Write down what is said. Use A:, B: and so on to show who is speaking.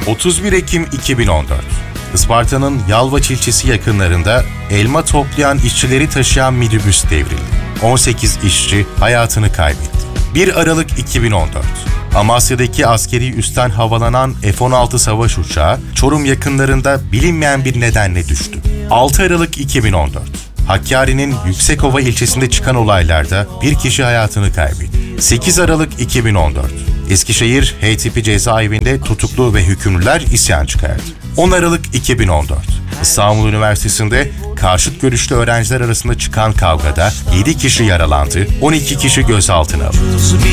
A: 31 Ekim 2014. Isparta'nın Yalvaç ilçesi yakınlarında elma toplayan işçileri taşıyan minibüs devrildi. 18 işçi hayatını kaybetti. 1 Aralık 2014. Amasya'daki askeri üstten havalanan F-16 savaş uçağı Çorum yakınlarında bilinmeyen bir nedenle düştü. 6 Aralık 2014. Hakkari'nin Yüksekova ilçesinde çıkan olaylarda bir kişi hayatını kaybetti. 8 Aralık 2014. Eskişehir H tipi cezaevinde tutuklu ve hükümlüler isyan çıkardı. 10 Aralık 2014. İstanbul Üniversitesi'nde karşıt görüşlü öğrenciler arasında çıkan kavgada 7 kişi yaralandı, 12 kişi gözaltına alındı.